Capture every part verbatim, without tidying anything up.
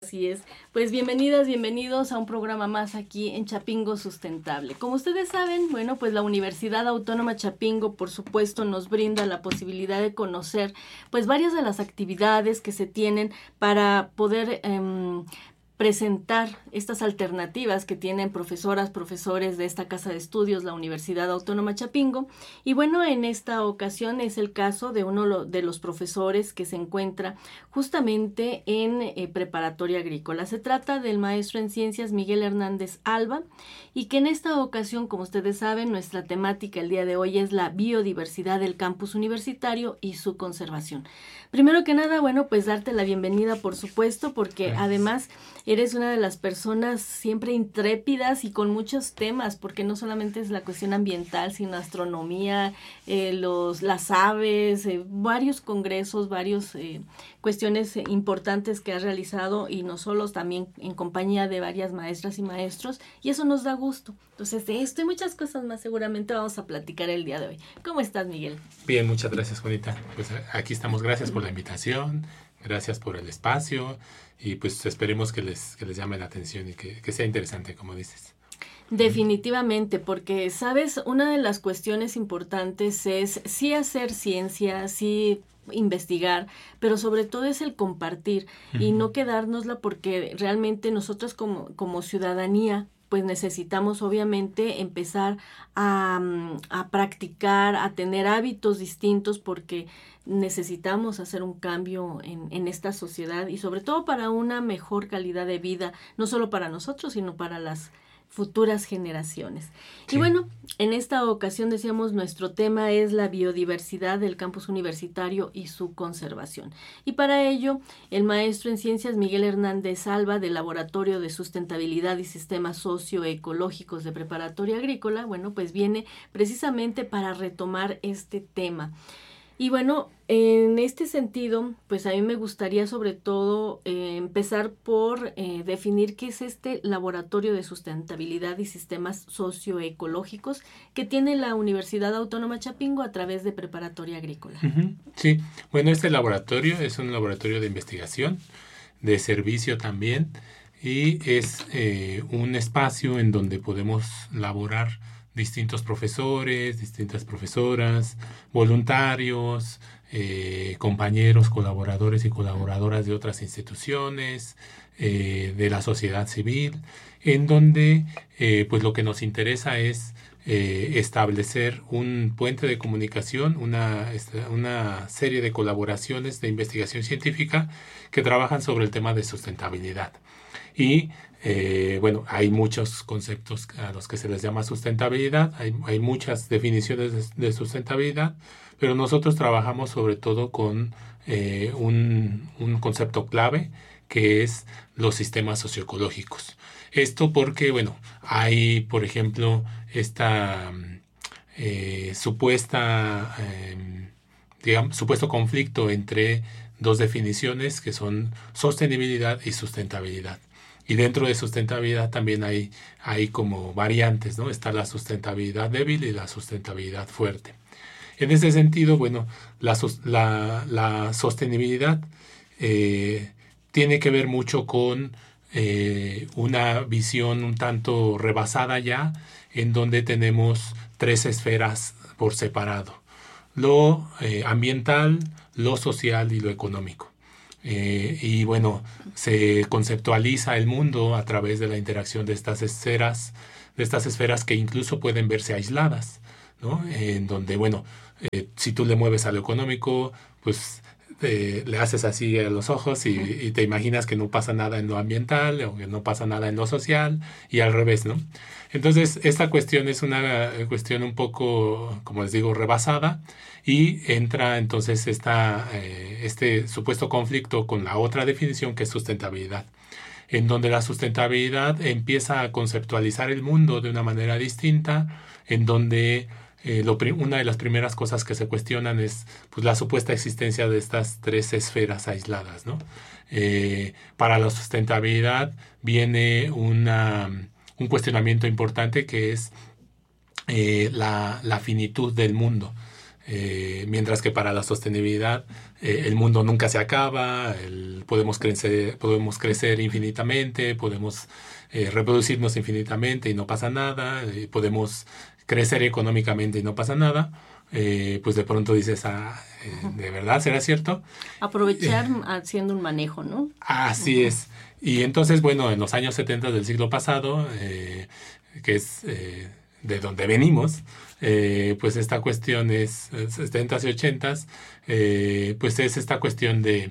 Así es. Pues bienvenidas, bienvenidos a un programa más aquí en Chapingo Sustentable. Como ustedes saben, bueno, pues la Universidad Autónoma Chapingo, por supuesto, nos brinda la posibilidad de conocer pues varias de las actividades que se tienen para poder eh, presentar estas alternativas que tienen profesoras, profesores de esta casa de estudios, la Universidad Autónoma Chapingo. Y bueno, en esta ocasión es el caso de uno de los profesores que se encuentra justamente en eh, preparatoria agrícola. Se trata del maestro en ciencias Miguel Hernández Alba, y que en esta ocasión, como ustedes saben, nuestra temática el día de hoy es la biodiversidad del campus universitario y su conservación. Primero que nada, bueno, pues darte la bienvenida, por supuesto, porque Gracias. Además eres una de las personas siempre intrépidas y con muchos temas, porque no solamente es la cuestión ambiental, sino astronomía, eh, los, las aves, eh, varios congresos, varios eh, cuestiones eh, importantes que has realizado, y no solo, también en compañía de varias maestras y maestros, y eso nos da gusto. Entonces, de esto y muchas cosas más seguramente vamos a platicar el día de hoy. ¿Cómo estás, Miguel? Bien, muchas gracias, Juanita. Pues aquí estamos, gracias por la invitación, gracias por el espacio, y pues esperemos que les, que les llame la atención y que, que sea interesante, como dices. Definitivamente, porque, ¿sabes? Una de las cuestiones importantes es sí hacer ciencia, sí investigar, pero sobre todo es el compartir uh-huh. y no quedárnosla, porque realmente nosotros como, como ciudadanía pues necesitamos obviamente empezar a, a practicar, a tener hábitos distintos, porque necesitamos hacer un cambio en, en esta sociedad, y sobre todo para una mejor calidad de vida, no solo para nosotros, sino para las futuras generaciones. Sí. Y bueno, en esta ocasión decíamos, nuestro tema es la biodiversidad del campus universitario y su conservación. Y para ello, el maestro en ciencias Miguel Hernández Alba, del Laboratorio de Sustentabilidad y Sistemas Socioecológicos de Preparatoria Agrícola, bueno, pues viene precisamente para retomar este tema. Y bueno, en este sentido, pues a mí me gustaría sobre todo eh, empezar por eh, definir qué es este Laboratorio de Sustentabilidad y Sistemas Socioecológicos que tiene la Universidad Autónoma Chapingo a través de Preparatoria Agrícola. Uh-huh. Sí, bueno, este laboratorio es un laboratorio de investigación, de servicio también, y es eh, un espacio en donde podemos laborar distintos profesores, distintas profesoras, voluntarios, eh, compañeros, colaboradores y colaboradoras de otras instituciones, eh, de la sociedad civil, en donde eh, pues lo que nos interesa es eh, establecer un puente de comunicación, una, una serie de colaboraciones de investigación científica que trabajan sobre el tema de sustentabilidad. Y Eh, bueno, hay muchos conceptos a los que se les llama sustentabilidad, hay, hay muchas definiciones de, de sustentabilidad, pero nosotros trabajamos sobre todo con eh, un, un concepto clave, que es los sistemas socioecológicos. Esto porque, bueno, hay, por ejemplo, esta eh, supuesta, eh, digamos, supuesto conflicto entre dos definiciones que son sostenibilidad y sustentabilidad. Y dentro de sustentabilidad también hay, hay como variantes, ¿no? Está la sustentabilidad débil y la sustentabilidad fuerte. En ese sentido, bueno, la, la, la sostenibilidad eh, tiene que ver mucho con eh, una visión un tanto rebasada ya, en donde tenemos tres esferas por separado: lo eh, ambiental, lo social y lo económico. Eh, y bueno, se conceptualiza el mundo a través de la interacción de estas esferas, de estas esferas que incluso pueden verse aisladas, ¿no? En donde, bueno, eh, si tú le mueves a lo económico, pues eh, le haces así a los ojos y, y te imaginas que no pasa nada en lo ambiental o que no pasa nada en lo social, y al revés, ¿no? Entonces, esta cuestión es una cuestión un poco, como les digo, rebasada, y entra entonces esta, eh, este supuesto conflicto con la otra definición, que es sustentabilidad, en donde la sustentabilidad empieza a conceptualizar el mundo de una manera distinta, en donde eh, lo, una de las primeras cosas que se cuestionan es pues, la supuesta existencia de estas tres esferas aisladas, ¿no? Eh, para la sustentabilidad viene una, un cuestionamiento importante, que es eh, la, la finitud del mundo. Eh, mientras que para la sostenibilidad eh, el mundo nunca se acaba, el, podemos, crecer, podemos crecer infinitamente, podemos eh, reproducirnos infinitamente y no pasa nada, eh, podemos crecer económicamente y no pasa nada. Eh, pues de pronto dices, ah, eh, ¿de verdad será cierto? Aprovechar eh, haciendo un manejo, ¿no? Así uh-huh. es. Y entonces, bueno, en los años setenta del siglo pasado, eh, que es eh, de donde venimos, eh, pues esta cuestión es setentas y ochentas, eh, pues es esta cuestión de,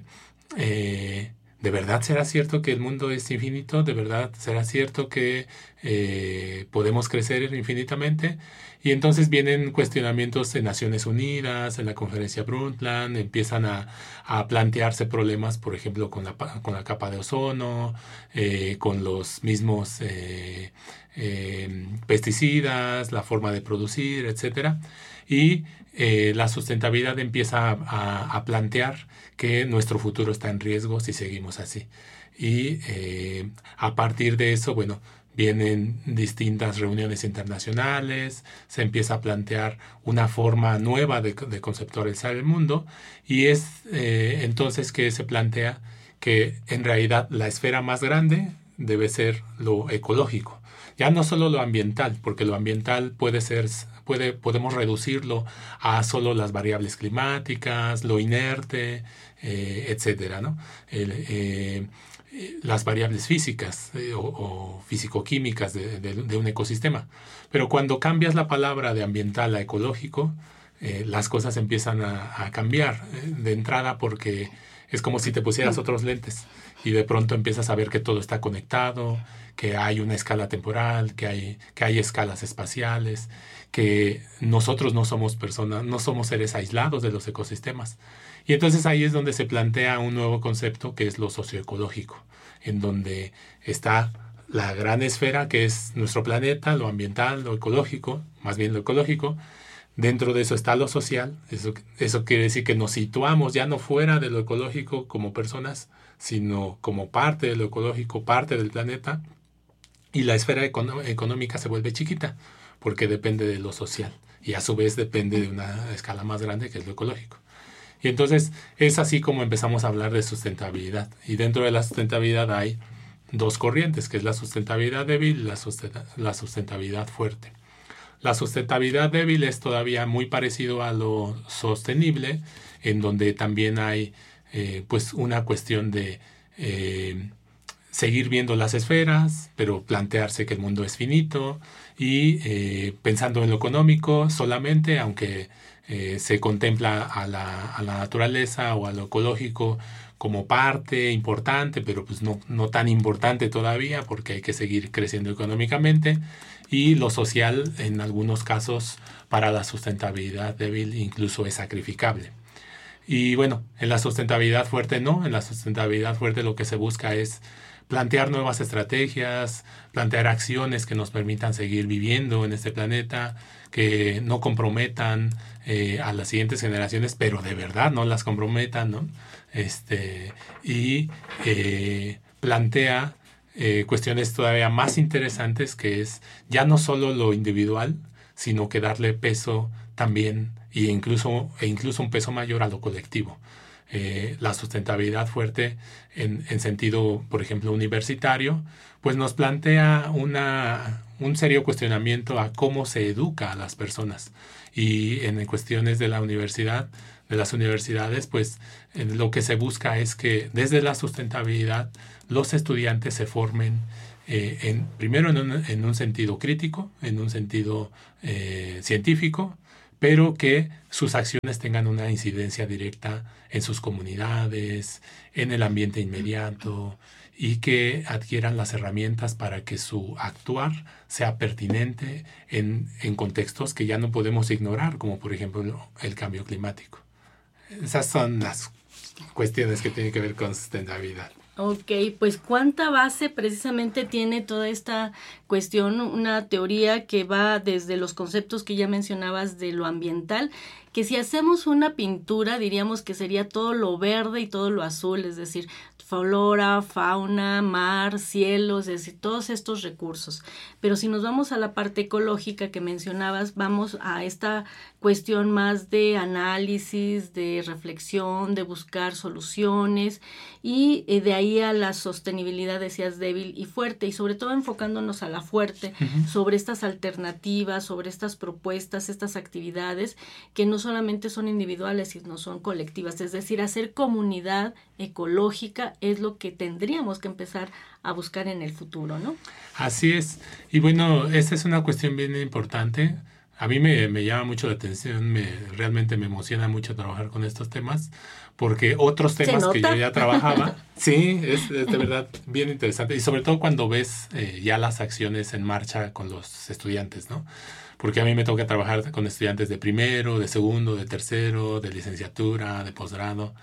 eh, ¿de verdad será cierto que el mundo es infinito? ¿De verdad será cierto que eh, podemos crecer infinitamente? Y entonces vienen cuestionamientos en Naciones Unidas, en la conferencia Brundtland, empiezan a, a plantearse problemas, por ejemplo, con la, con la capa de ozono, eh, con los mismos eh, eh, pesticidas, la forma de producir, etcétera. Y eh, la sustentabilidad empieza a, a, a plantear que nuestro futuro está en riesgo si seguimos así. Y eh, a partir de eso, bueno, vienen distintas reuniones internacionales, se empieza a plantear una forma nueva de, de conceptualizar el mundo y es eh, entonces que se plantea que en realidad la esfera más grande debe ser lo ecológico. Ya no solo lo ambiental, porque lo ambiental puede ser, puede, podemos reducirlo a solo las variables climáticas, lo inerte, eh, etcétera, ¿no? El, eh, las variables físicas eh, o, o físico-químicas de, de, de un ecosistema. Pero cuando cambias la palabra de ambiental a ecológico, eh, las cosas empiezan a, a cambiar eh, de entrada porque es como si te pusieras otros lentes y de pronto empiezas a ver que todo está conectado, que hay una escala temporal, que hay, que hay escalas espaciales, que nosotros no somos personas, no somos seres aislados de los ecosistemas. Y entonces ahí es donde se plantea un nuevo concepto que es lo socioecológico, en donde está la gran esfera que es nuestro planeta, lo ambiental, lo ecológico, más bien lo ecológico. Dentro de eso está lo social, eso, eso quiere decir que nos situamos ya no fuera de lo ecológico como personas, sino como parte de lo ecológico, parte del planeta. Y la esfera econó- económica se vuelve chiquita porque depende de lo social y a su vez depende de una escala más grande que es lo ecológico. Y entonces es así como empezamos a hablar de sustentabilidad. Y dentro de la sustentabilidad hay dos corrientes, que es la sustentabilidad débil y la, sustenta- la sustentabilidad fuerte. La sustentabilidad débil es todavía muy parecido a lo sostenible, en donde también hay eh, pues una cuestión de eh, seguir viendo las esferas, pero plantearse que el mundo es finito y eh, pensando en lo económico solamente, aunque Eh, se contempla a la, a la naturaleza o a lo ecológico como parte importante, pero pues no, no tan importante todavía porque hay que seguir creciendo económicamente, y lo social en algunos casos para la sustentabilidad débil incluso es sacrificable. Y bueno, en la sustentabilidad fuerte no, en la sustentabilidad fuerte lo que se busca es plantear nuevas estrategias, plantear acciones que nos permitan seguir viviendo en este planeta, que no comprometan eh, a las siguientes generaciones, pero de verdad no las comprometan, ¿no? Este, y eh, plantea eh, cuestiones todavía más interesantes, que es ya no solo lo individual, sino que darle peso también e incluso, e incluso un peso mayor a lo colectivo. Eh, la sustentabilidad fuerte en, en sentido, por ejemplo, universitario, pues nos plantea una, un serio cuestionamiento a cómo se educa a las personas. Y en cuestiones de la universidad, de las universidades, pues eh, lo que se busca es que desde la sustentabilidad los estudiantes se formen eh, en, primero en un, en un sentido crítico, en un sentido eh, científico, pero que sus acciones tengan una incidencia directa en sus comunidades, en el ambiente inmediato, y que adquieran las herramientas para que su actuar sea pertinente en, en contextos que ya no podemos ignorar, como por ejemplo el cambio climático. Esas son las cuestiones que tienen que ver con sustentabilidad. Ok, pues cuánta base precisamente tiene toda esta cuestión, una teoría que va desde los conceptos que ya mencionabas de lo ambiental, que si hacemos una pintura diríamos que sería todo lo verde y todo lo azul, es decir, flora, fauna, mar, cielos, es decir, todos estos recursos. Pero si nos vamos a la parte ecológica que mencionabas, vamos a esta cuestión más de análisis, de reflexión, de buscar soluciones y eh, de ahí a la sostenibilidad, decías, débil y fuerte, y sobre todo enfocándonos a la fuerte, uh-huh. sobre estas alternativas, sobre estas propuestas, estas actividades que no solamente son individuales, sino son colectivas, es decir, hacer comunidad ecológica es lo que tendríamos que empezar a buscar en el futuro, ¿no? Así es. Y bueno, esta es una cuestión bien importante. A mí me, me llama mucho la atención, me, realmente me emociona mucho trabajar con estos temas, porque otros temas que yo ya trabajaba, sí, es, es de verdad bien interesante. Y sobre todo cuando ves eh, ya las acciones en marcha con los estudiantes, ¿no? Porque a mí me toca trabajar con estudiantes de primero, de segundo, de tercero, de licenciatura, de posgrado,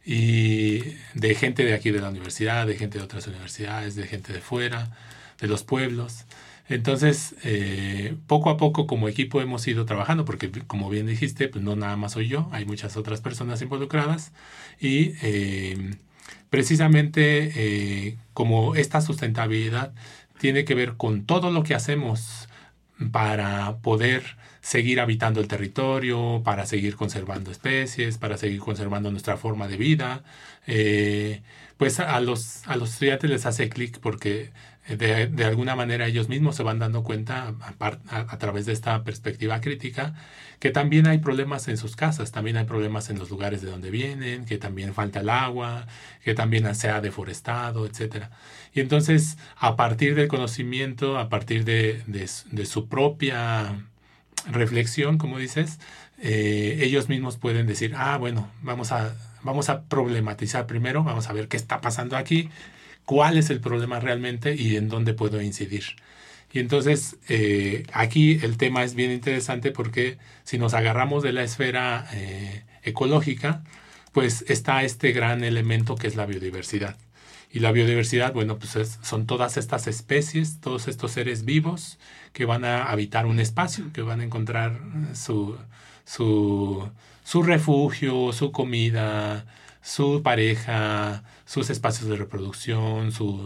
y de gente de aquí de la universidad, de gente de otras universidades, de gente de fuera, de los pueblos. Entonces, eh, poco a poco como equipo hemos ido trabajando, porque como bien dijiste, pues no nada más soy yo, hay muchas otras personas involucradas y eh, precisamente eh, como esta sustentabilidad tiene que ver con todo lo que hacemos para poder seguir habitando el territorio, para seguir conservando especies, para seguir conservando nuestra forma de vida, eh, pues a los, a los estudiantes les hace clic porque de, de alguna manera ellos mismos se van dando cuenta a, a, a través de esta perspectiva crítica que también hay problemas en sus casas, también hay problemas en los lugares de donde vienen, que también falta el agua, que también se ha deforestado, etcétera. Y entonces, a partir del conocimiento, a partir de, de, de su propia reflexión, como dices, eh, ellos mismos pueden decir, ah, bueno, vamos a, vamos a problematizar primero, vamos a ver qué está pasando aquí, cuál es el problema realmente y en dónde puedo incidir. Y entonces, eh, aquí el tema es bien interesante porque si nos agarramos de la esfera eh, ecológica, pues está este gran elemento que es la biodiversidad. Y la biodiversidad, bueno, pues es, son todas estas especies, todos estos seres vivos que van a habitar un espacio, que van a encontrar su, su, su refugio, su comida, su pareja, sus espacios de reproducción, su,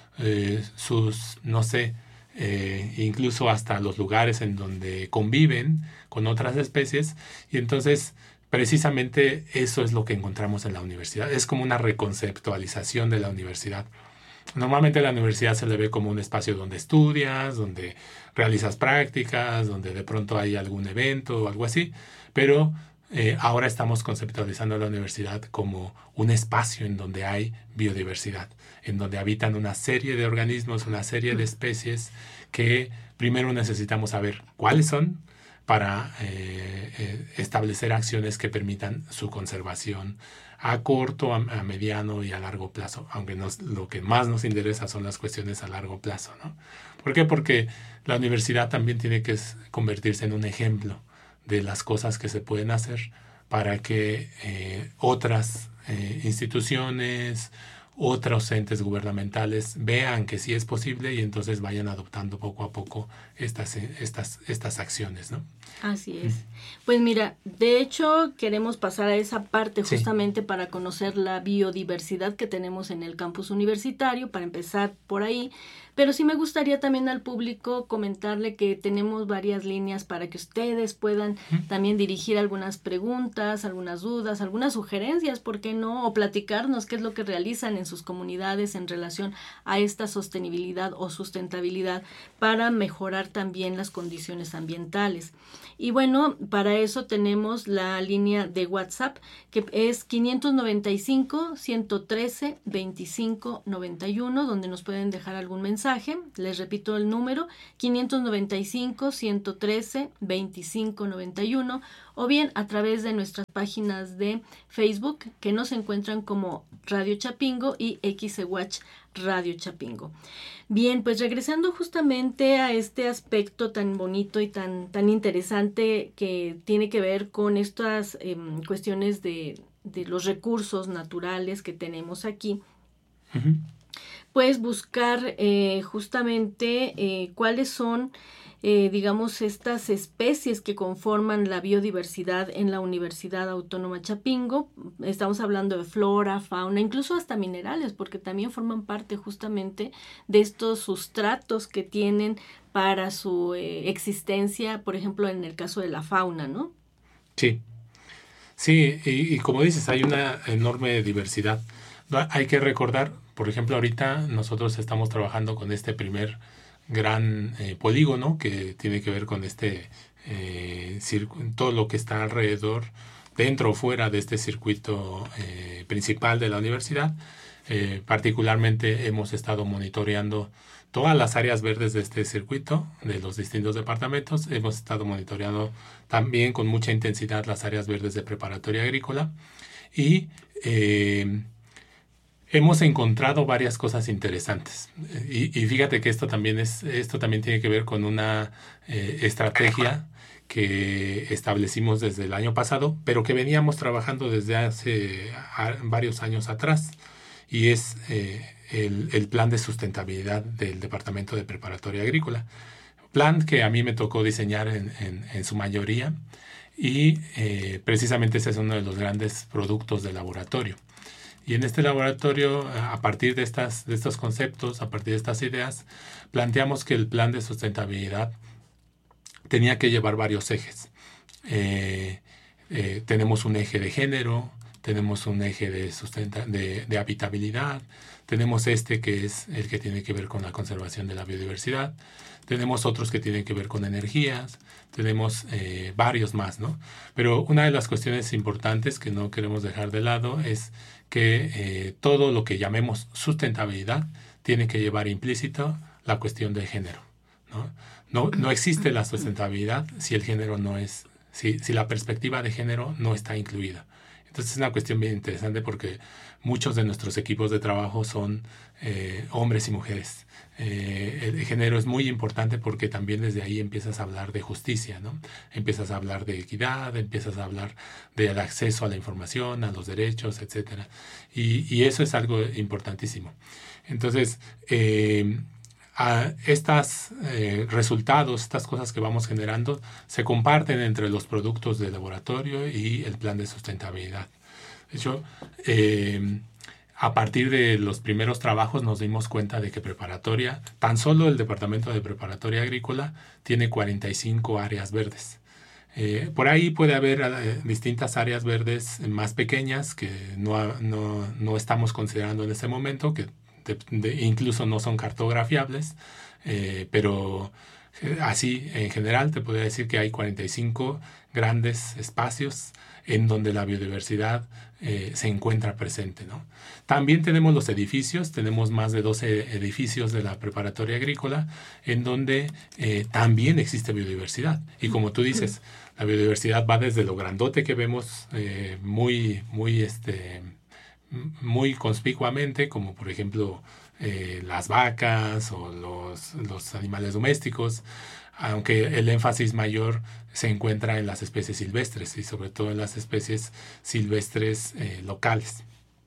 eh, sus, no sé, eh, incluso hasta los lugares en donde conviven con otras especies. Y entonces, precisamente eso es lo que encontramos en la universidad. Es como una reconceptualización de la universidad. Normalmente la universidad se le ve como un espacio donde estudias, donde realizas prácticas, donde de pronto hay algún evento o algo así, pero eh, ahora estamos conceptualizando la universidad como un espacio en donde hay biodiversidad, en donde habitan una serie de organismos, una serie de especies que primero necesitamos saber cuáles son, para eh, eh, establecer acciones que permitan su conservación a corto, a, a mediano y a largo plazo, aunque nos, lo que más nos interesa son las cuestiones a largo plazo, ¿no? ¿Por qué? Porque la universidad también tiene que convertirse en un ejemplo de las cosas que se pueden hacer para que eh, otras eh, instituciones, otros entes gubernamentales vean que sí es posible y entonces vayan adoptando poco a poco estas, estas, estas acciones, ¿no? Así es. Pues mira, de hecho queremos pasar a esa parte justamente sí. para conocer la biodiversidad que tenemos en el campus universitario, para empezar por ahí. Pero sí me gustaría también al público comentarle que tenemos varias líneas para que ustedes puedan uh-huh. también dirigir algunas preguntas, algunas dudas, algunas sugerencias, ¿por qué no? O platicarnos qué es lo que realizan en sus comunidades en relación a esta sostenibilidad o sustentabilidad para mejorar también las condiciones ambientales. Y bueno, para eso tenemos la línea de WhatsApp que es quinientos noventa y cinco, ciento trece, veinticinco noventa y uno, donde nos pueden dejar algún mensaje. Les repito el número, quinientos noventa y cinco, ciento trece, veinticinco noventa y uno, o bien a través de nuestras páginas de Facebook que nos encuentran como Radio Chapingo y X E Watch Radio Chapingo. Bien, pues regresando justamente a este aspecto tan bonito y tan, tan interesante que tiene que ver con estas eh, cuestiones de, de los recursos naturales que tenemos aquí, uh-huh. pues buscar eh, justamente eh, cuáles son eh, digamos, estas especies que conforman la biodiversidad en la Universidad Autónoma Chapingo. Estamos hablando de flora, fauna, incluso hasta minerales, porque también forman parte justamente de estos sustratos que tienen para su eh, existencia, por ejemplo, en el caso de la fauna, ¿no? Sí, sí, y, y como dices, hay una enorme diversidad. Hay que recordar, por ejemplo, ahorita nosotros estamos trabajando con este primer gran eh, polígono que tiene que ver con este eh, todo lo que está alrededor, dentro o fuera de este circuito eh, principal de la universidad. Eh, particularmente hemos estado monitoreando todas las áreas verdes de este circuito, de los distintos departamentos. Hemos estado monitoreando también con mucha intensidad las áreas verdes de preparatoria agrícola y eh, hemos encontrado varias cosas interesantes. Y, y fíjate que esto también, es, esto también tiene que ver con una eh, estrategia que establecimos desde el año pasado, pero que veníamos trabajando desde hace a, varios años atrás. Y es eh, el, el plan de sustentabilidad del Departamento de Preparatoria Agrícola. Plan que a mí me tocó diseñar en, en, en su mayoría y eh, precisamente ese es uno de los grandes productos del laboratorio. Y en este laboratorio, a partir de, estas, de estos conceptos, a partir de estas ideas, planteamos que el plan de sustentabilidad tenía que llevar varios ejes. Eh, eh, tenemos un eje de género, tenemos un eje de, sustenta, de, de habitabilidad, tenemos este que es el que tiene que ver con la conservación de la biodiversidad, tenemos otros que tienen que ver con energías, tenemos eh, varios más, ¿no? Pero una de las cuestiones importantes que no queremos dejar de lado es que eh, todo lo que llamemos sustentabilidad tiene que llevar implícito la cuestión de género, ¿no? No, no existe la sustentabilidad si el género no es, si, si la perspectiva de género no está incluida. Entonces es una cuestión bien interesante porque muchos de nuestros equipos de trabajo son eh, hombres y mujeres. Eh, el género es muy importante porque también desde ahí empiezas a hablar de justicia, ¿no? Empiezas a hablar de equidad, empiezas a hablar del acceso a la información, a los derechos, etcétera. Y, y eso es algo importantísimo. Entonces, eh, a estos eh, resultados, estas cosas que vamos generando, se comparten entre los productos del laboratorio y el plan de sustentabilidad. De hecho, eh, a partir de los primeros trabajos nos dimos cuenta de que preparatoria, tan solo el Departamento de Preparatoria Agrícola tiene cuarenta y cinco áreas verdes. Eh, por ahí puede haber eh, distintas áreas verdes más pequeñas que no, no, no estamos considerando en este momento, que De, de, incluso no son cartografiables, eh, pero eh, así en general te podría decir que hay cuarenta y cinco grandes espacios en donde la biodiversidad eh, se encuentra presente, ¿no? También tenemos los edificios, tenemos más de doce edificios de la preparatoria agrícola en donde eh, también existe biodiversidad. Y como tú dices, la biodiversidad va desde lo grandote que vemos eh, muy, muy este, muy conspicuamente, como por ejemplo eh, las vacas o los, los animales domésticos, aunque el énfasis mayor se encuentra en las especies silvestres y sobre todo en las especies silvestres eh, locales.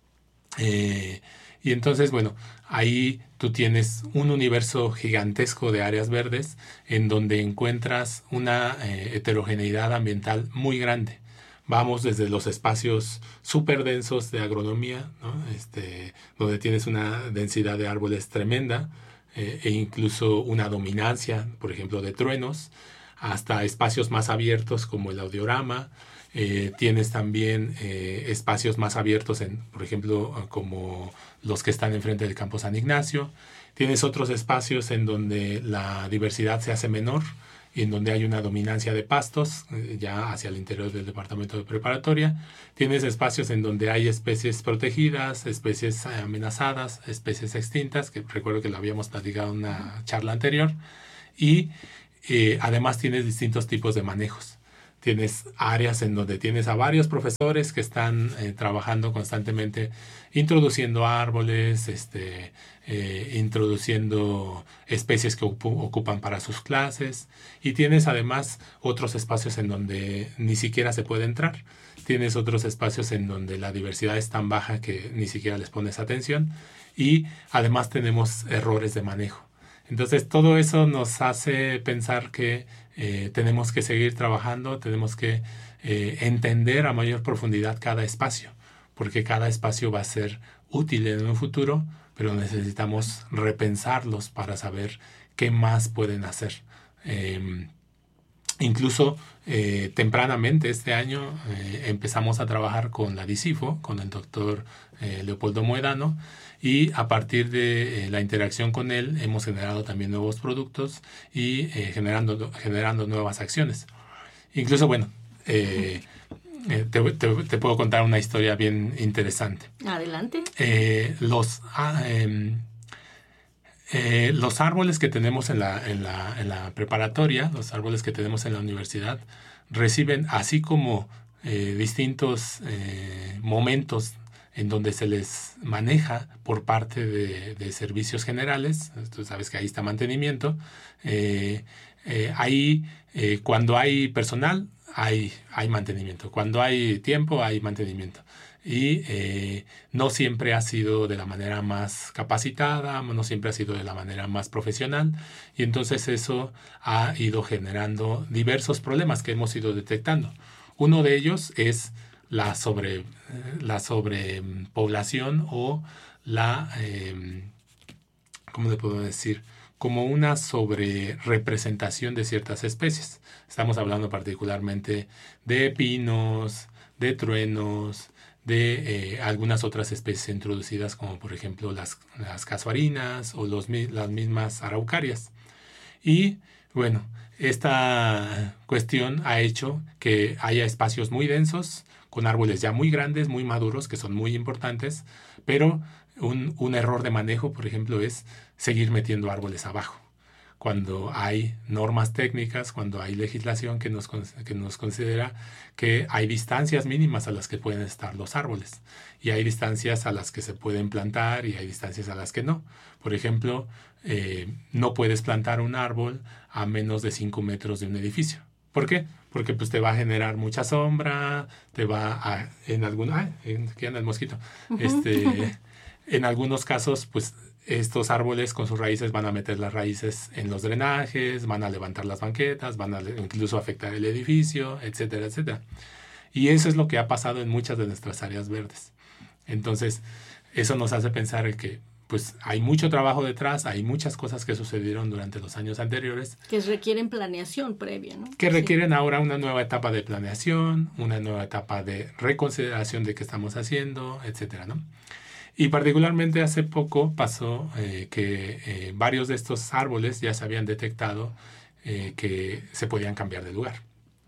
Eh, y entonces, bueno, ahí tú tienes un universo gigantesco de áreas verdes en donde encuentras una eh, heterogeneidad ambiental muy grande. Vamos desde los espacios súper densos de agronomía, ¿no? Este, donde tienes una densidad de árboles tremenda eh, e incluso una dominancia, por ejemplo, de truenos, hasta espacios más abiertos como el audiorama. Eh, tienes también eh, espacios más abiertos, en, por ejemplo, como los que están enfrente del Campo San Ignacio. Tienes otros espacios en donde la diversidad se hace menor, y en donde hay una dominancia de pastos, eh, ya hacia el interior del departamento de preparatoria. Tienes espacios en donde hay especies protegidas, especies amenazadas, especies extintas, que recuerdo que lo habíamos platicado en una charla anterior. Y eh, además tienes distintos tipos de manejos. Tienes áreas en donde tienes a varios profesores que están eh, trabajando constantemente, introduciendo árboles, este, eh, introduciendo especies que ocupan para sus clases. Y tienes además otros espacios en donde ni siquiera se puede entrar. Tienes otros espacios en donde la diversidad es tan baja que ni siquiera les pones atención. Y además tenemos errores de manejo. Entonces todo eso nos hace pensar que eh, tenemos que seguir trabajando, tenemos que eh, entender a mayor profundidad cada espacio, porque cada espacio va a ser útil en un futuro, pero necesitamos repensarlos para saber qué más pueden hacer. Eh, incluso eh, tempranamente este año eh, empezamos a trabajar con la DICIFO, con el doctor eh, Leopoldo Moedano, y a partir de eh, la interacción con él hemos generado también nuevos productos y eh, generando, generando nuevas acciones. Incluso, bueno, eh, eh, te, te, te puedo contar una historia bien interesante. Adelante. Eh, los, ah, eh, eh, los árboles que tenemos en la, en, la, en la preparatoria, los árboles que tenemos en la universidad, reciben, así como eh, distintos eh, momentos en donde se les maneja por parte de, de servicios generales, tú sabes que ahí está mantenimiento, eh, eh, ahí eh, cuando hay personal hay, hay mantenimiento, cuando hay tiempo hay mantenimiento. Y eh, no siempre ha sido de la manera más capacitada, no siempre ha sido de la manera más profesional, y entonces eso ha ido generando diversos problemas que hemos ido detectando. Uno de ellos es la sobre la sobrepoblación o la eh, ¿cómo le puedo decir? Como una sobrerepresentación de ciertas especies. Estamos hablando particularmente de pinos, de truenos, de eh, algunas otras especies introducidas, como por ejemplo las, las casuarinas o los, las mismas araucarias. Y bueno, esta cuestión ha hecho que haya espacios muy densos, con árboles ya muy grandes, muy maduros, que son muy importantes, pero un, un error de manejo, por ejemplo, es seguir metiendo árboles abajo. Cuando hay normas técnicas, cuando hay legislación que nos, que nos considera que hay distancias mínimas a las que pueden estar los árboles, y hay distancias a las que se pueden plantar y hay distancias a las que no. Por ejemplo, eh, no puedes plantar un árbol a menos de cinco metros de un edificio. ¿Por qué? Porque pues te va a generar mucha sombra, te va a, en algún, ay, aquí anda el mosquito, este, en algunos casos, pues estos árboles con sus raíces van a meter las raíces en los drenajes, van a levantar las banquetas, van a incluso afectar el edificio, etcétera, etcétera. Y eso es lo que ha pasado en muchas de nuestras áreas verdes. Entonces, eso nos hace pensar que pues hay mucho trabajo detrás, hay muchas cosas que sucedieron durante los años anteriores. Que requieren planeación previa, ¿no? Que requieren sí. ahora una nueva etapa de planeación, una nueva etapa de reconsideración de qué estamos haciendo, etcétera, ¿no? Y particularmente hace poco pasó eh, que eh, varios de estos árboles ya se habían detectado eh, que se podían cambiar de lugar.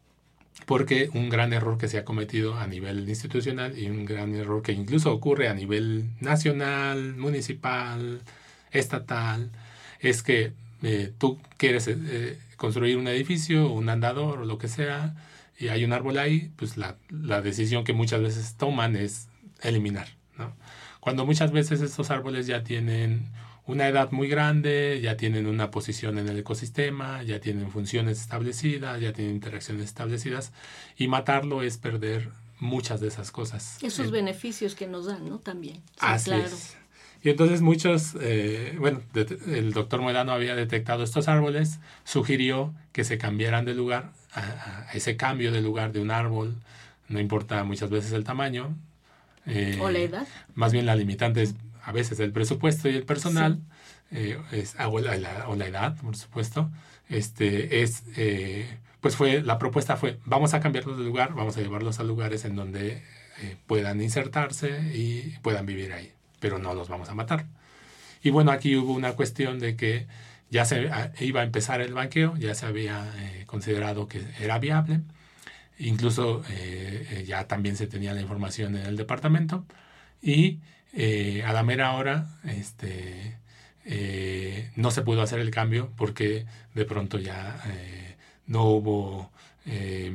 Porque un gran error que se ha cometido a nivel institucional y un gran error que incluso ocurre a nivel nacional, municipal, estatal, es que eh, tú quieres eh, construir un edificio, un andador o lo que sea, y hay un árbol ahí, pues la, la decisión que muchas veces toman es eliminar, ¿no? Cuando muchas veces estos árboles ya tienen una edad muy grande, ya tienen una posición en el ecosistema, ya tienen funciones establecidas, ya tienen interacciones establecidas, y matarlo es perder muchas de esas cosas. Esos eh, beneficios que nos dan, ¿no? También. Sí, así claro. es. Y entonces muchos, eh, bueno, de, el doctor Moedano había detectado estos árboles, sugirió que se cambiaran de lugar, a, a ese cambio de lugar de un árbol, no importa muchas veces el tamaño. Eh, o la edad. Más bien la limitante es a veces el presupuesto y el personal, sí. eh, es, o, la, o la edad, por supuesto. Este, es, eh, pues fue, la propuesta fue, vamos a cambiarlos de lugar, vamos a llevarlos a lugares en donde eh, puedan insertarse y puedan vivir ahí, pero no los vamos a matar. Y bueno, aquí hubo una cuestión de que ya se iba a empezar el banqueo, ya se había eh, considerado que era viable. Incluso eh, ya también se tenía la información en el departamento y eh, a la mera hora este, eh, no se pudo hacer el cambio porque de pronto ya eh, no hubo, eh,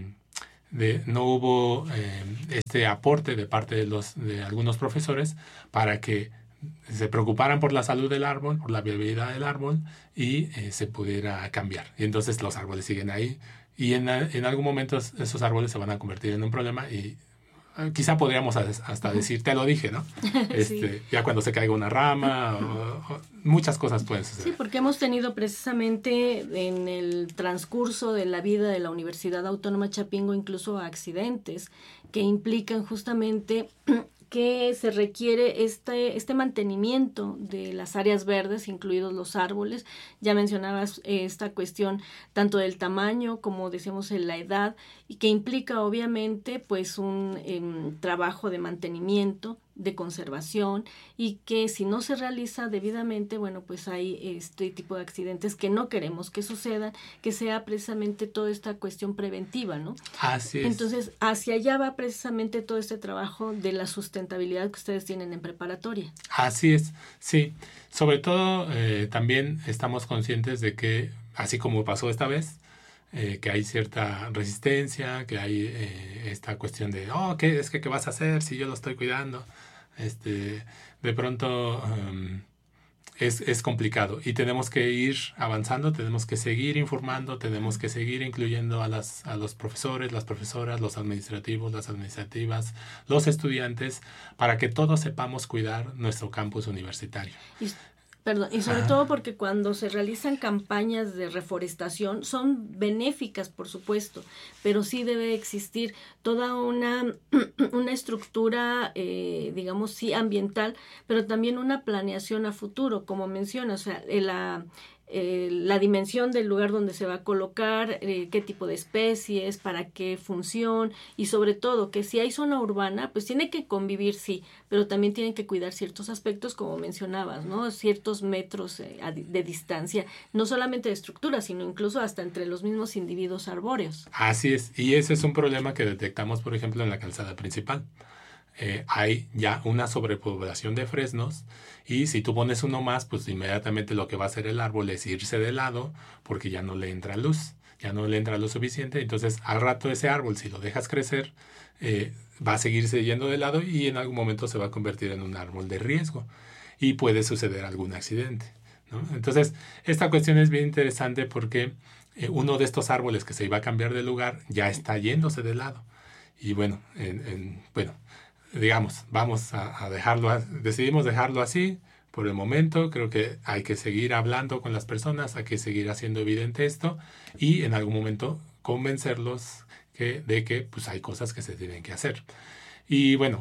de, no hubo eh, este aporte de parte de, los, de algunos profesores para que se preocuparan por la salud del árbol, por la viabilidad del árbol y eh, se pudiera cambiar. Y entonces los árboles siguen ahí. Y en, en algún momento esos árboles se van a convertir en un problema y quizá podríamos hasta decir, te lo dije, ¿no? Este, sí. Ya cuando se caiga una rama, o, o, muchas cosas pueden suceder. Sí, porque hemos tenido precisamente en el transcurso de la vida de la Universidad Autónoma Chapingo incluso accidentes que implican justamente que se requiere este, este mantenimiento de las áreas verdes, incluidos los árboles. Ya mencionabas eh, esta cuestión tanto del tamaño como decíamos en la edad, y que implica obviamente pues un eh, trabajo de mantenimiento, de conservación, y que si no se realiza debidamente, bueno, pues hay este tipo de accidentes que no queremos que sucedan, que sea precisamente toda esta cuestión preventiva, ¿no? Así es. Entonces, hacia allá va precisamente todo este trabajo de la sustentabilidad que ustedes tienen en preparatoria. Así es, sí. Sobre todo, eh, también estamos conscientes de que, así como pasó esta vez, Eh, que hay cierta resistencia, que hay eh, esta cuestión de, oh, ¿qué es que qué vas a hacer si yo lo estoy cuidando? Este, de pronto um, es, es complicado y tenemos que ir avanzando, tenemos que seguir informando, tenemos que seguir incluyendo a, las, a los profesores, las profesoras, los administrativos, las administrativas, los estudiantes, para que todos sepamos cuidar nuestro campus universitario. Y Perdón, y sobre Ajá. todo porque cuando se realizan campañas de reforestación son benéficas, por supuesto, pero sí debe existir toda una, una estructura, eh, digamos, sí, ambiental, pero también una planeación a futuro, como menciona, o sea, la... Eh, la dimensión del lugar donde se va a colocar, eh, qué tipo de especies, para qué función, y sobre todo que si hay zona urbana, pues tiene que convivir, sí, pero también tienen que cuidar ciertos aspectos, como mencionabas, ¿no? Ciertos metros eh, de distancia, no solamente de estructura, sino incluso hasta entre los mismos individuos arbóreos. Así es, y ese es un problema que detectamos, por ejemplo, en la calzada principal. Eh, hay ya una sobrepoblación de fresnos y si tú pones uno más, pues inmediatamente lo que va a hacer el árbol es irse de lado porque ya no le entra luz, ya no le entra lo suficiente. Entonces al rato ese árbol, si lo dejas crecer, eh, va a seguirse yendo de lado y en algún momento se va a convertir en un árbol de riesgo y puede suceder algún accidente, ¿no? Entonces esta cuestión es bien interesante porque eh, uno de estos árboles que se iba a cambiar de lugar ya está yéndose de lado y bueno, en, en, bueno digamos, vamos a, a dejarlo, decidimos dejarlo así por el momento. Creo que hay que seguir hablando con las personas, hay que seguir haciendo evidente esto y en algún momento convencerlos que, de que pues, hay cosas que se tienen que hacer. Y bueno,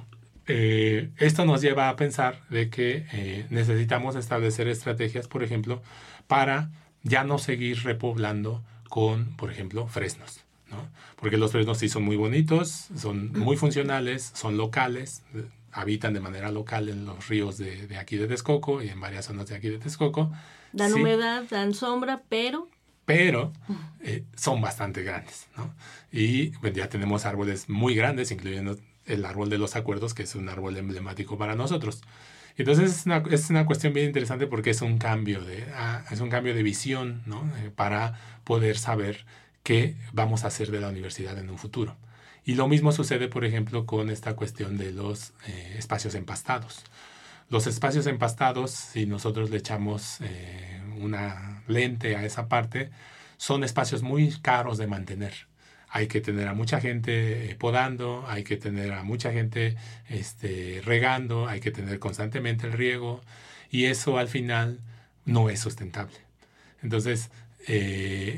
eh, esto nos lleva a pensar de que eh, necesitamos establecer estrategias, por ejemplo, para ya no seguir repoblando con, por ejemplo, fresnos, ¿no? Porque los fresnos sí son muy bonitos, son muy funcionales, son locales, habitan de manera local en los ríos de, de aquí de Texcoco y en varias zonas de aquí de Texcoco. Dan sí, humedad, dan sombra, pero... Pero eh, son bastante grandes, ¿no? Y bueno, ya tenemos árboles muy grandes, incluyendo el árbol de los acuerdos, que es un árbol emblemático para nosotros. Entonces es una, es una cuestión bien interesante porque es un cambio de, ah, es un cambio de visión, ¿no? Eh, para poder saber qué vamos a hacer de la universidad en un futuro. Y lo mismo sucede, por ejemplo, con esta cuestión de los eh, espacios empastados. Los espacios empastados, si nosotros le echamos eh, una lente a esa parte, son espacios muy caros de mantener. Hay que tener a mucha gente eh, podando, hay que tener a mucha gente este, regando, hay que tener constantemente el riego, y eso al final no es sustentable. Entonces, eh,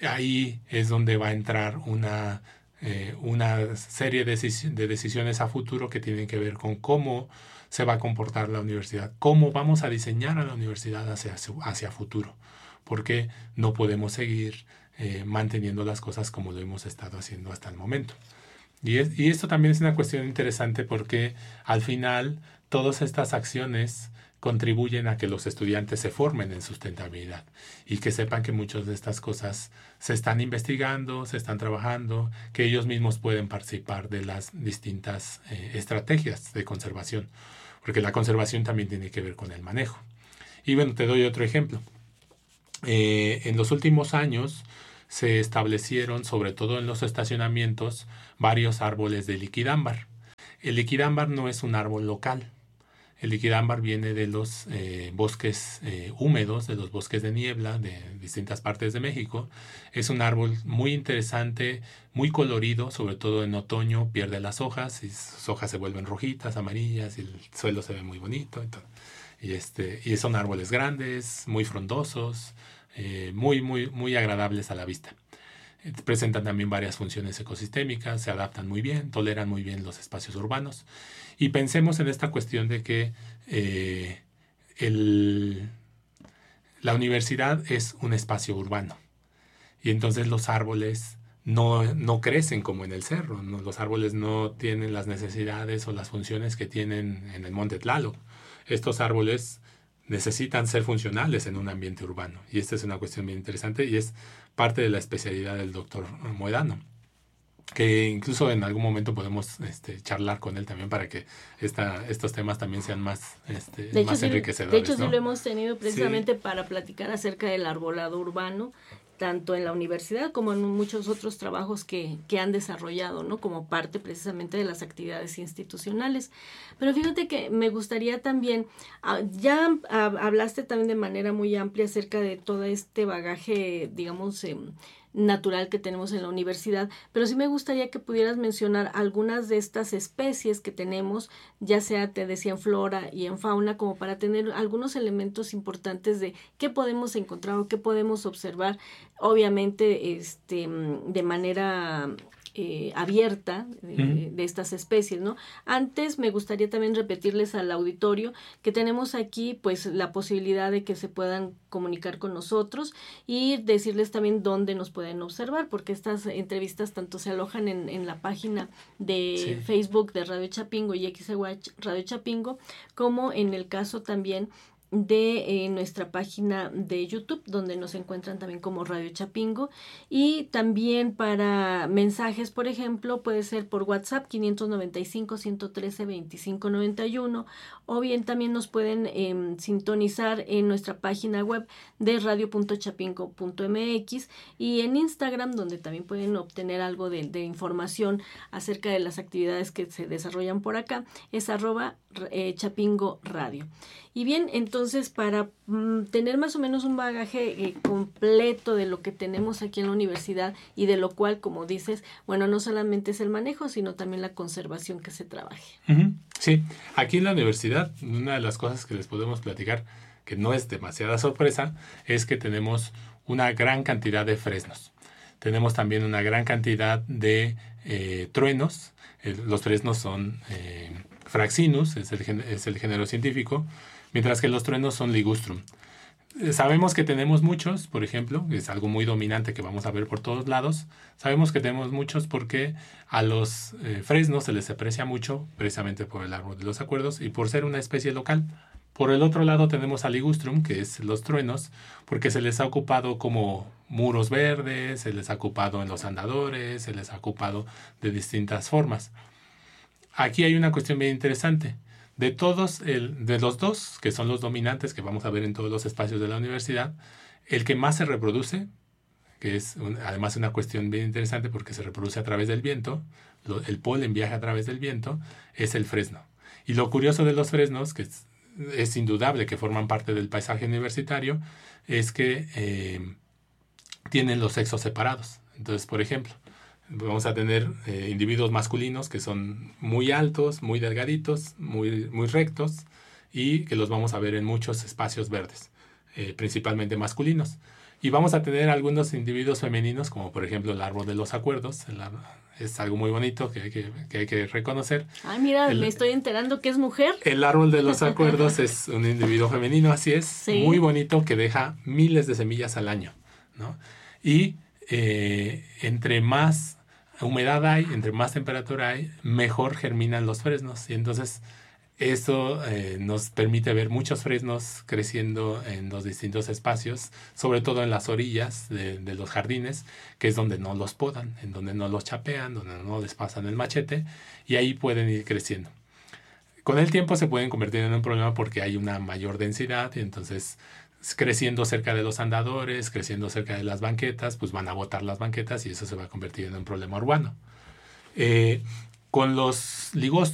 ahí es donde va a entrar una, eh, una serie de, decis- de decisiones a futuro que tienen que ver con cómo se va a comportar la universidad, cómo vamos a diseñar a la universidad hacia, hacia futuro, porque no podemos seguir eh, manteniendo las cosas como lo hemos estado haciendo hasta el momento. Y, es, y esto también es una cuestión interesante porque al final todas estas acciones contribuyen a que los estudiantes se formen en sustentabilidad y que sepan que muchas de estas cosas se están investigando, se están trabajando, que ellos mismos pueden participar de las distintas eh, estrategias de conservación, porque la conservación también tiene que ver con el manejo. Y bueno, te doy otro ejemplo. Eh, en los últimos años se establecieron, sobre todo en los estacionamientos, varios árboles de liquidámbar. El liquidámbar no es un árbol local. El liquidámbar viene de los eh, bosques eh, húmedos, de los bosques de niebla de distintas partes de México. Es un árbol muy interesante, muy colorido, sobre todo en otoño pierde las hojas y sus hojas se vuelven rojitas, amarillas y el suelo se ve muy bonito. Y, todo. y, este, y son árboles grandes, muy frondosos, eh, muy, muy, muy agradables a la vista. Presentan también varias funciones ecosistémicas, se adaptan muy bien, toleran muy bien los espacios urbanos. Y pensemos en esta cuestión de que eh, el, la universidad es un espacio urbano. Y entonces los árboles no, no crecen como en el cerro, ¿no? Los árboles no tienen las necesidades o las funciones que tienen en el Monte Tlaloc. Estos árboles necesitan ser funcionales en un ambiente urbano. Y esta es una cuestión bien interesante y es parte de la especialidad del doctor Mohedano, que incluso en algún momento podemos este, charlar con él también para que esta, estos temas también sean más, este, de más hecho, enriquecedores. De hecho, ¿no? sí lo hemos tenido precisamente sí. para platicar acerca del arbolado urbano, tanto en la universidad como en muchos otros trabajos que, que han desarrollado, ¿no? Como parte precisamente de las actividades institucionales. Pero fíjate que me gustaría también, ya hablaste también de manera muy amplia acerca de todo este bagaje, digamos, eh, natural que tenemos en la universidad, pero sí me gustaría que pudieras mencionar algunas de estas especies que tenemos, ya sea, te decía, en flora y en fauna, como para tener algunos elementos importantes de qué podemos encontrar o qué podemos observar, obviamente este, de manera eh, abierta de, uh-huh. de estas especies, ¿no? Antes me gustaría también repetirles al auditorio que tenemos aquí pues la posibilidad de que se puedan comunicar con nosotros y decirles también dónde nos pueden observar, porque estas entrevistas tanto se alojan en, en la página de sí. Facebook de Radio Chapingo y X E U H Radio Chapingo, como en el caso también de eh, nuestra página de YouTube, donde nos encuentran también como Radio Chapingo, y también para mensajes, por ejemplo, puede ser por WhatsApp quinientos noventa y cinco, ciento trece, veinticinco noventa y uno, o bien también nos pueden eh, sintonizar en nuestra página web de radio punto chapingo punto m x y en Instagram, donde también pueden obtener algo de, de información acerca de las actividades que se desarrollan por acá, es arroba eh, Chapingo Radio. Y bien, entonces para mm, tener más o menos un bagaje eh, completo de lo que tenemos aquí en la universidad y de lo cual, como dices, bueno, no solamente es el manejo, sino también la conservación que se trabaje. Uh-huh. Sí, aquí en la universidad, una de las cosas que les podemos platicar, que no es demasiada sorpresa, es que tenemos una gran cantidad de fresnos. Tenemos también una gran cantidad de eh, truenos. Eh, los fresnos son eh, Fraxinus, es el, es el género científico, mientras que los truenos son Ligustrum. Eh, sabemos que tenemos muchos, por ejemplo, es algo muy dominante que vamos a ver por todos lados. Sabemos que tenemos muchos porque a los eh, fresnos se les aprecia mucho, precisamente por el árbol de los acuerdos y por ser una especie local. Por el otro lado tenemos a Ligustrum, que es los truenos, porque se les ha ocupado como muros verdes, se les ha ocupado en los andadores, se les ha ocupado de distintas formas. Aquí hay una cuestión bien interesante. De todos, el, de los dos, que son los dominantes que vamos a ver en todos los espacios de la universidad, el que más se reproduce, que es un, además una cuestión bien interesante porque se reproduce a través del viento, lo, el polen viaja a través del viento, es el fresno. Y lo curioso de los fresnos, que es, es indudable que forman parte del paisaje universitario, es que eh, tienen los sexos separados. Entonces, por ejemplo, vamos a tener eh, individuos masculinos que son muy altos, muy delgaditos, muy, muy rectos y que los vamos a ver en muchos espacios verdes, eh, principalmente masculinos. Y vamos a tener algunos individuos femeninos, como por ejemplo el árbol de los acuerdos. El, es algo muy bonito que hay que, que, hay que reconocer. Ay, mira, el, me estoy enterando que es mujer. El árbol de los acuerdos es un individuo femenino, así es, sí. Muy bonito, que deja miles de semillas al año, ¿no? Y eh, entre más humedad hay, entre más temperatura hay, mejor germinan los fresnos. Y entonces eso eh, nos permite ver muchos fresnos creciendo en los distintos espacios, sobre todo en las orillas de, de los jardines, que es donde no los podan, en donde no los chapean, donde no les pasan el machete, y ahí pueden ir creciendo. Con el tiempo se pueden convertir en un problema porque hay una mayor densidad y entonces creciendo cerca de los andadores, creciendo cerca de las banquetas, pues van a botar las banquetas y eso se va a convertir en un problema urbano. Eh, con los ligostrum